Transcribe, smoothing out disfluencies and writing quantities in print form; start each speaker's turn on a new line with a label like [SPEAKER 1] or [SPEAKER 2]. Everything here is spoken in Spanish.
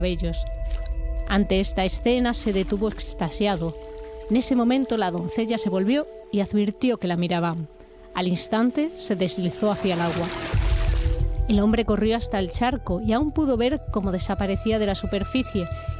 [SPEAKER 1] cabellos. Ante esta escena se detuvo extasiado. En ese momento la doncella se volvió y advirtió que la miraban. Al instante se deslizó hacia el agua. El hombre corrió hasta el charco y aún pudo ver cómo desaparecía de la superficie